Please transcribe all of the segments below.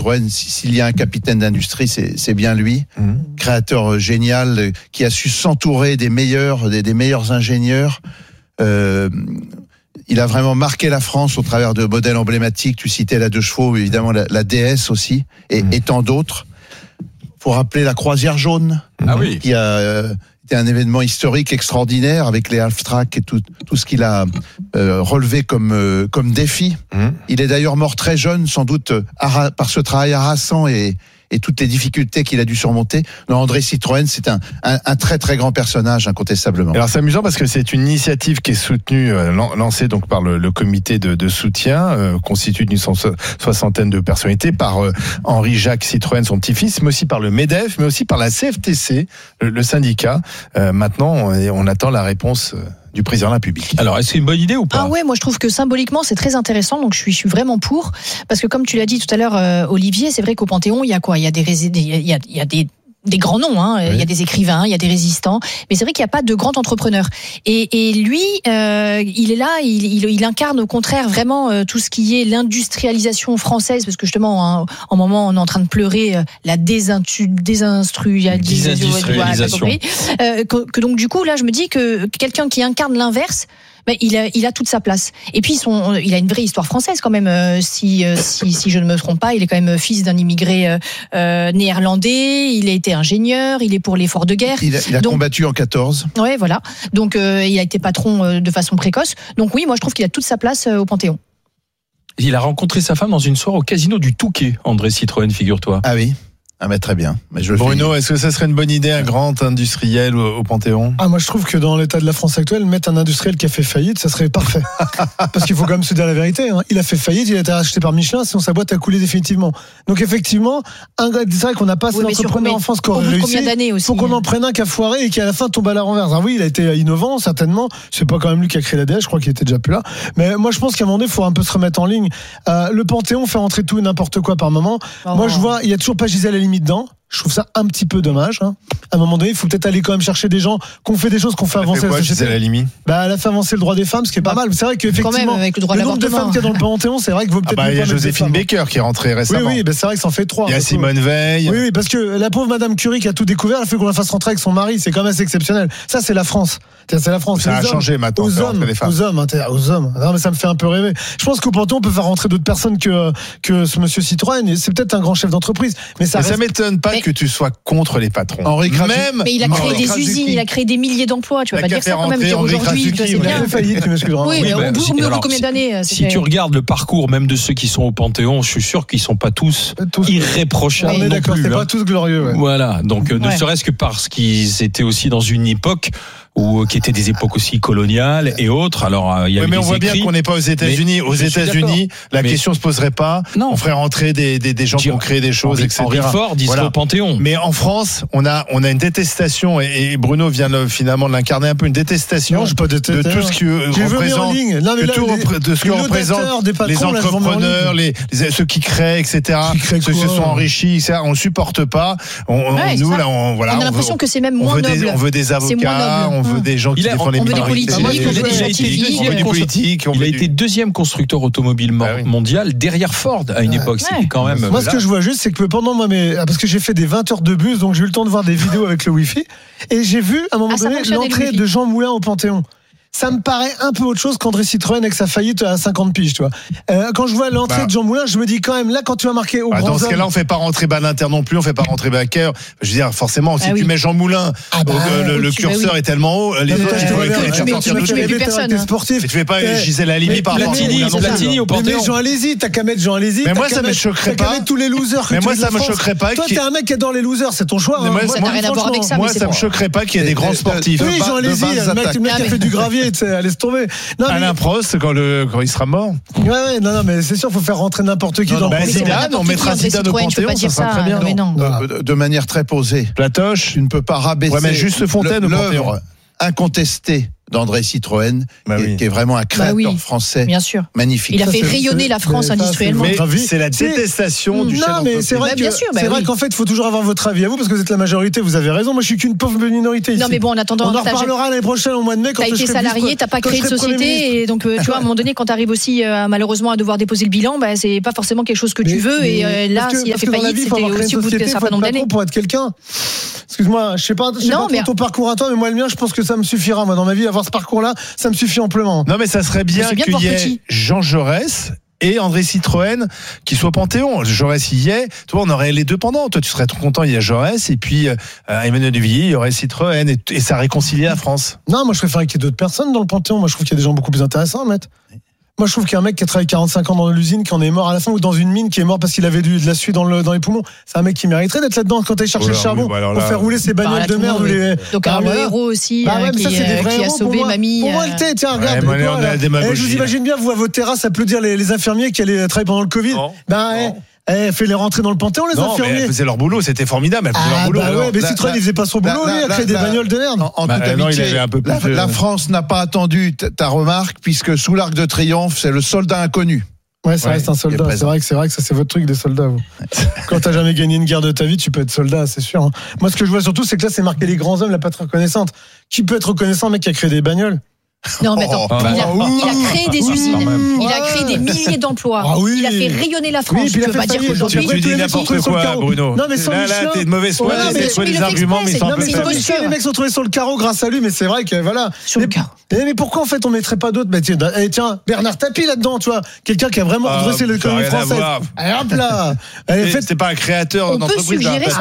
Citroën, s'il y a un capitaine d'industrie, c'est bien lui. Créateur génial, qui a su s'entourer des meilleurs ingénieurs. Il a vraiment marqué la France au travers de modèles emblématiques. Tu citais la 2 chevaux, évidemment la DS aussi, et tant d'autres. Faut rappeler la Croisière jaune, qui a été un événement historique extraordinaire avec les half-track et tout ce qu'il a relevé comme défi. Il est d'ailleurs mort très jeune, sans doute par ce travail harassant et toutes les difficultés qu'il a dû surmonter. Non, André Citroën, c'est un très très grand personnage, incontestablement. Alors c'est amusant parce que c'est une initiative qui est soutenue, lancée donc par le comité de soutien, constitué d'une soixantaine de personnalités, par Henri-Jacques Citroën, son petit-fils, mais aussi par le MEDEF, mais aussi par la CFTC, le syndicat. Maintenant, on attend la réponse du président de la République. Alors, est-ce que c'est une bonne idée ou pas ? Ah ouais, moi je trouve que symboliquement c'est très intéressant, donc je suis vraiment pour, parce que comme tu l'as dit tout à l'heure, Olivier, c'est vrai qu'au Panthéon il y a quoi ? Il y a des grands noms, il y a des écrivains, il y a des résistants, mais c'est vrai qu'il n'y a pas de grand entrepreneur. Et lui, il est là, il incarne au contraire vraiment tout ce qui est l'industrialisation française, parce que justement, en moment, on est en train de pleurer la désindustrialisation. Que donc du coup, là, je me dis que quelqu'un qui incarne l'inverse, il a toute sa place. Et puis il a une vraie histoire française quand même. Si je ne me trompe pas, il est quand même fils d'un immigré néerlandais. Il a été ingénieur. Il est pour l'effort de guerre. Il a combattu en 14. Ouais, voilà. Donc il a été patron de façon précoce. Donc oui, moi je trouve qu'il a toute sa place au Panthéon. Il a rencontré sa femme dans une soirée au casino du Touquet, André Citroën, figure-toi. Ah oui. Ah mais très bien. Mais Bruno, est-ce que ça serait une bonne idée, un grand industriel au Panthéon ? Moi je trouve que dans l'état de la France actuelle, mettre un industriel qui a fait faillite, ça serait parfait. Parce qu'il faut quand même se dire la vérité. Il a fait faillite, il a été racheté par Michelin, sinon sa boîte a coulé définitivement. Donc effectivement, c'est vrai qu'on n'a pas assez d'entrepreneurs en France qui auraient réussi. Combien d'années aussi ? Faut qu'on en prenne un qui a foiré et qui à la fin tombe à la renverse. Alors oui, il a été innovant, certainement. C'est pas quand même lui qui a créé la DS, je crois qu'il était déjà plus là. Mais moi je pense qu'à un moment donné, il faut un peu se remettre en ligne. Le Panthéon fait rentrer tout et n'importe quoi par moment. Moi je vois, il y a toujours pas Gisèle Halimi dedans. Je trouve ça un petit peu dommage. À un moment donné, il faut peut-être aller quand même chercher des gens qui ont fait des choses, qui ont fait avancer la société. Elle a limite. Elle a fait avancer le droit des femmes, ce qui est pas mal. C'est vrai qu'effectivement, le nombre de femmes qu'il y a dans le Panthéon, c'est vrai qu'il vaut peut-être. Il y a Joséphine Baker qui est rentrée récemment. Oui, c'est vrai que ça en fait 3. Il y a Simone Veil. Oui, parce que la pauvre Madame Curie qui a tout découvert, elle a fait qu'on la fasse rentrer avec son mari. C'est quand même assez exceptionnel. Ça, c'est la France. C'est la France. Ça a changé maintenant. Aux hommes. Non, mais ça me fait un peu rêver. Je pense qu'au Panthéon, on peut faire rentrer d'autres personnes que ce monsieur Citroën. C'est peut-être un grand chef d'entreprise. Mais ça m'étonne pas que tu sois contre les patrons. Mais il a créé des usines, il a créé des milliers d'emplois. Tu vas pas dire ça quand même. Aujourd'hui, c'est bien. Oui, mais au bout de combien d'années ? Si tu regardes le parcours même de ceux qui sont au Panthéon, je suis sûr qu'ils sont pas tous irréprochables. On est d'accord, c'est pas tous glorieux. Voilà, donc ne serait-ce que parce qu'ils étaient aussi dans une époque qui étaient des époques aussi coloniales et autres. Alors, il y a mais on voit bien qu'on n'est pas aux États-Unis. Aux États-Unis, la question se poserait pas. Non. On ferait rentrer des gens qui ont créé des choses, etc. Henry Ford, il serait au Panthéon. Mais en France, on a une détestation, et Bruno vient finalement de l'incarner un peu, une détestation de tout ce qui représente, de ce que représentent les entrepreneurs, ceux qui créent, etc. Ceux qui se sont enrichis, etc. On le supporte pas. On a l'impression que c'est même moins noble. On veut des avocats, on veut des gens qui défendent les minorités. Il a été deuxième constructeur automobile mondial derrière Ford à une époque. C'était quand même. Moi, ce que je vois juste, c'est que pendant parce que j'ai fait des 20 heures de bus, donc j'ai eu le temps de voir des vidéos avec le Wi-Fi, et j'ai vu à un moment donné l'entrée de Jean Moulin au Panthéon. Ça me paraît un peu autre chose qu'André Citroën avec sa faillite à 50 piges, tu vois. Quand je vois l'entrée de Jean Moulin, je me dis quand même, là, quand tu vas marquer au grand dans ce cas-là, on fait pas rentrer Badinter non plus, on fait pas rentrer Baker. Je veux dire, forcément, si tu mets Jean Moulin, le curseur est tellement haut, les autres, tu fais pas Gisèle Halimi par rapport à Platini au Panthéon. Mais Jean Alési, t'as qu'à mettre Jean Alési. Mais moi, ça me choquerait pas. T'as qu'à mettre tous les losers. Mais moi, ça me choquerait pas. Toi, t'es un mec qui adore les losers, c'est ton choix. Ça n'a rien à voir avec ça. Moi, ça me choquerait pas qu'il y ait des grands sportifs. Oui, Jean Alési, le mec qui a fait du gravier, laisse tomber. Alain Prost quand il sera mort. Ouais, non, mais c'est sûr, faut faire rentrer n'importe qui dans. Zidane, on mettra Zidane au Panthéon, ça sera très bien. De manière très posée. Platoche, tu ne peux pas rabaisser. Ouais, mais juste Fontaine au Panthéon. L'œuvre incontestée d'André Citroën, qui est vraiment un créateur français. Bien sûr. Magnifique. Il a fait rayonner la France industriellement. Mais c'est la détestation du chef d'entreprise. C'est vrai, c'est vrai qu'en fait, il faut toujours avoir votre avis à vous, parce que vous êtes la majorité, vous avez raison. Moi, je suis qu'une pauvre minorité ici. Non, mais bon, en attendant, on en reparlera l'année prochaine au mois de mai. T'as été salarié, t'as pas créé de société, et donc tu vois, à un moment donné, quand t'arrives aussi malheureusement à devoir déposer le bilan, c'est pas forcément quelque chose que tu veux. Et là, s'il a fait faillite, c'était aussi au bout d'un certain nombre d'années. Pour être quelqu'un. Excuse-moi, je sais pas ton parcours à toi, mais moi le mien, je pense que ça me suffira. Moi, dans ma vie, avoir ce parcours-là, ça me suffit amplement. Non, mais ça serait bien qu'il y ait Jean Jaurès et André Citroën qui soit Panthéon. Jaurès y est. Toi, on aurait les deux pendant. Toi, tu serais trop content. Il y a Jaurès et puis Emmanuel de Villiers, il y aurait Citroën et ça réconcilier la France. Non, moi je préférerais qu'il y ait d'autres personnes dans le Panthéon. Moi, je trouve qu'il y a des gens beaucoup plus intéressants à mettre. Moi, je trouve qu'il y a un mec qui a travaillé 45 ans dans l'usine, qui en est mort à la fin, ou dans une mine, qui est mort parce qu'il avait de la suie dans les poumons. C'est un mec qui mériterait d'être là-dedans quand il cherche le charbon pour faire rouler ses bagnoles de merde. Donc, le héros aussi, qui a sauvé mamie. Pour moi, tiens, regarde. Je vous imagine bien, vous, à votre terrasse, applaudir les infirmiers qui allaient travailler pendant le Covid. Fais-les rentrer dans le Panthéon, les infirmiers. Mais elles faisaient leur boulot, c'était formidable. Elles faisaient leur boulot. Mais Citroën, il faisait pas son boulot, lui, il a créé des bagnoles de merde. En toute amitié, la France n'a pas attendu ta remarque, puisque sous l'Arc de Triomphe, c'est le soldat inconnu. Ouais, ça reste un soldat. C'est vrai que ça, c'est votre truc des soldats, vous. Quand t'as jamais gagné une guerre de ta vie, tu peux être soldat, c'est sûr. Moi, ce que je vois surtout, c'est que là, c'est marqué les grands hommes, la patrie reconnaissante. Qui peut être reconnaissant, mec, qui a créé des bagnoles? Non, mais attends, il a créé des usines, il a créé des milliers d'emplois, il a fait rayonner la France. Tu peux pas dire qu'aujourd'hui tu dis n'importe quoi, Bruno. Non, mais là, t'es de mauvaise foi, t'es trouvé des arguments, mais sans les mecs sont trouvés sur le carreau grâce à lui, mais c'est vrai que voilà. Sur le carreau. Mais pourquoi en fait on mettrait pas d'autres? Tiens, Bernard Tapie là-dedans, tu vois, quelqu'un qui a vraiment redressé l'économie française. Allez, hop là. C'était pas un créateur d'entreprise.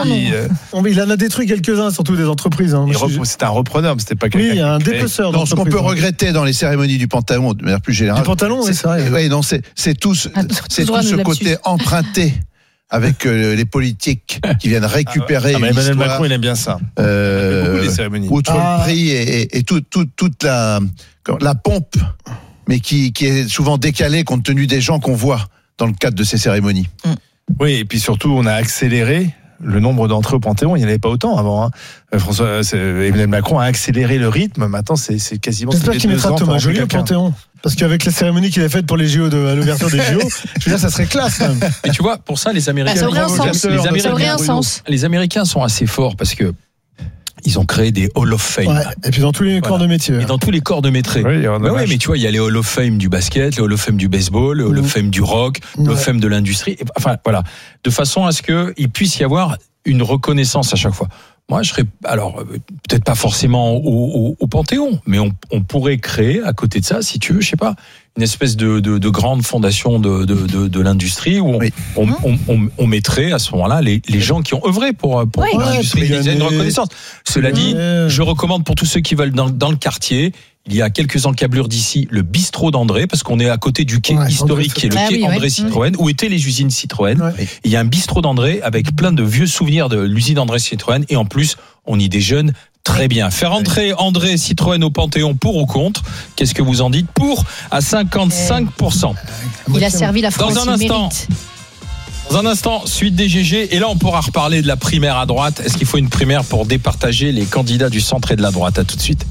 Il en a détruit quelques-uns, surtout des entreprises. C'était un repreneur, mais c'était pas quelqu'un. Oui, un dépeceur. Ce qu'on peut regretter dans les cérémonies du Panthéon, de manière plus générale. Du Pantalon, oui, c'est vrai. Oui, non, c'est tout ce côté emprunté avec les politiques qui viennent récupérer. Emmanuel Macron, il aime bien ça. Beaucoup les cérémonies. Outre le prix et toute la pompe, mais qui est souvent décalée compte tenu des gens qu'on voit dans le cadre de ces cérémonies. Oui, et puis surtout, on a accéléré le nombre d'entrées au Panthéon. Il n'y en avait pas autant avant. Emmanuel Macron a accéléré le rythme. Maintenant, c'est quasiment. J'espère qu'il mettra Thomas Joly au Panthéon. Parce qu'avec la cérémonie qu'il a faite pour les JO à l'ouverture des JO, je veux dire, ça serait classe quand même. Et tu vois, pour ça, les Américains. Ça aurait un sens. Les Américains sont assez forts parce que ils ont créé des Hall of Fame. Ouais, et puis dans tous les corps de métier. Et dans tous les corps de métier. Oui, mais tu vois, il y a les Hall of Fame du basket, les Hall of Fame du baseball, les Hall of Fame du rock, le Hall of Fame de l'industrie. Enfin, voilà. De façon à ce qu'il puisse y avoir une reconnaissance à chaque fois. Moi, je serais, alors, peut-être pas forcément au Panthéon, mais on pourrait créer, à côté de ça, si tu veux, je sais pas, une espèce de grande fondation de l'industrie où on mettrait à ce moment-là les gens qui ont œuvré pour l'industrie. Il y a une reconnaissance. Cela dit, je recommande pour tous ceux qui veulent dans le quartier. Il y a quelques encablures d'ici, le bistrot d'André, parce qu'on est à côté du quai historique, qui est le quai André Citroën, où étaient les usines Citroën. Il y a un bistrot d'André avec plein de vieux souvenirs de l'usine André Citroën, et en plus, on y déjeune très bien. Faire entrer André Citroën au Panthéon, pour ou contre? Qu'est-ce que vous en dites? Pour, à 55%. Il a servi la France. Dans un instant, suite des GG, et là on pourra reparler de la primaire à droite. Est-ce qu'il faut une primaire pour départager les candidats du centre et de la droite? À tout de suite.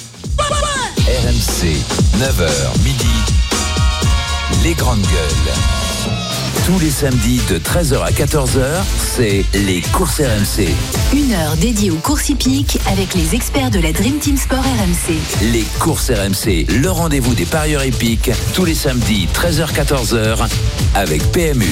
RMC, 9h, midi, les grandes gueules. Tous les samedis de 13h à 14h, c'est les courses RMC. Une heure dédiée aux courses hippiques avec les experts de la Dream Team Sport RMC. Les courses RMC, le rendez-vous des parieurs hippiques, tous les samedis 13h-14h avec PMU.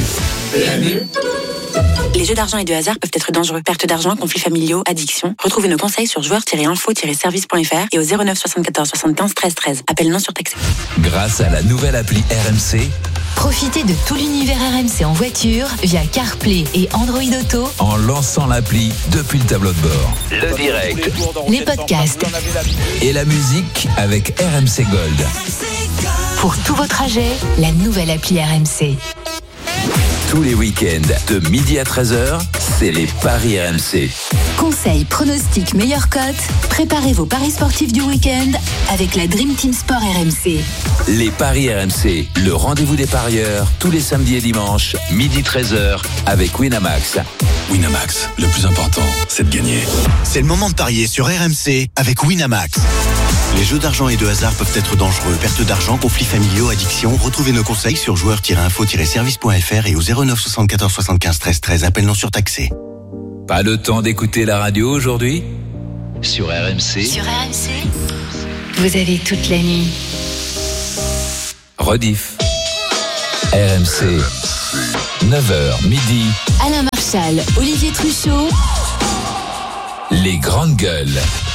Les jeux d'argent et de hasard peuvent être dangereux. Perte d'argent, conflits familiaux, addiction. Retrouvez nos conseils sur joueurs-info-service.fr et au 09 74 75 13 13. Appel non surtaxé. Grâce à la nouvelle appli RMC, profitez de tout l'univers RMC en voiture via CarPlay et Android Auto en lançant l'appli depuis le tableau de bord. Le direct, les podcasts et la musique avec RMC Gold. Pour tout vos trajets, la nouvelle appli RMC. Tous les week-ends, de midi à 13h, c'est les paris RMC. Conseils, pronostics, meilleures cotes. Préparez vos paris sportifs du week-end avec la Dream Team Sport RMC. Les paris RMC, le rendez-vous des parieurs, tous les samedis et dimanches, midi 13h, avec Winamax. Winamax, le plus important, c'est de gagner. C'est le moment de parier sur RMC avec Winamax. Les jeux d'argent et de hasard peuvent être dangereux. Perte d'argent, conflits familiaux, addiction. Retrouvez nos conseils sur joueurs-info-service.fr et au 09 74 75 13 13. Appel non surtaxé. Pas le temps d'écouter la radio aujourd'hui ? Sur RMC. Sur RMC, vous avez toute la nuit. Rediff. RMC. 9h midi. Alain Marchal, Olivier Truchot. Les grandes gueules.